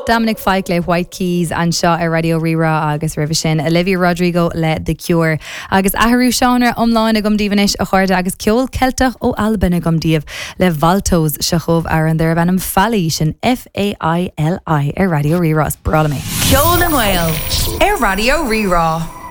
Dominic Fike le White Keys an seo ar Radio Rira agus Rivision Olivia Rodrigo le The Cure agus ahrú seanar omláin a gomdíhanis a chuirde agus ceol celtach ó Alban a gomdíobh le Valtos se chomh ar an there banam Fali sin FAILI ar Radio Rira as brala mé. Ceol na Mhail ar Radio Rira.